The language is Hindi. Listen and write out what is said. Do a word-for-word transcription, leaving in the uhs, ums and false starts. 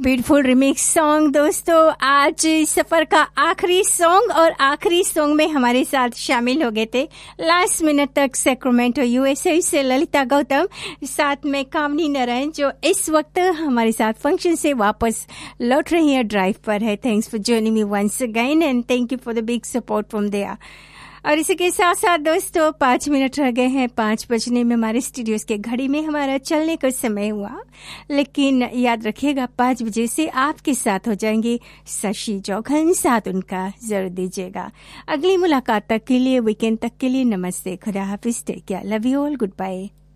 ब्यूटीफुल रिमिक्स सॉन्ग दोस्तों, आज सफर का आखिरी सॉन्ग और आखिरी सॉन्ग में हमारे साथ शामिल हो गए थे लास्ट मिनट तक सैक्रामेंटो यूएसए से ललिता गौतम, साथ में कामनी नारायण जो इस वक्त हमारे साथ फंक्शन से वापस लौट रही है, ड्राइव पर है। Thanks for joining me once again and thank you for the big support from there. और इसी के साथ साथ दोस्तों पाँच मिनट रह गए हैं पाँच बजने में, हमारे स्टूडियोज के घड़ी में हमारा चलने का समय हुआ, लेकिन याद रखिएगा पाँच बजे से आपके साथ हो जाएंगे शशि चौघन, साथ उनका जरूर दीजिएगा। अगली मुलाकात तक के लिए, वीकेंड तक के लिए नमस्ते, खुदा हाफिज, take care, love you all, good bye.